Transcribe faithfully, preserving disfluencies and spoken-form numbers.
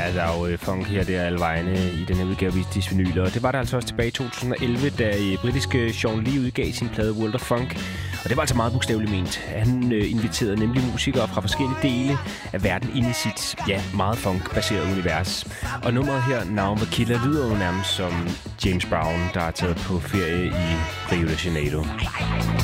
Ja, der er jo øh, funk her der alle vegne i den her udgave af Dis Vinyler. Og det var der altså også tilbage i to tusind og elleve, da øh, britiske Sean Lee udgav sin plade World of Funk. Og det var altså meget bogstaveligt ment. Han øh, inviterede nemlig musikere fra forskellige dele af verden ind i sit, ja, meget funk-baseret univers. Og nummeret her, Now the Killer, lyder jo nærmest som James Brown, der er taget på ferie i Rio de Janeiro.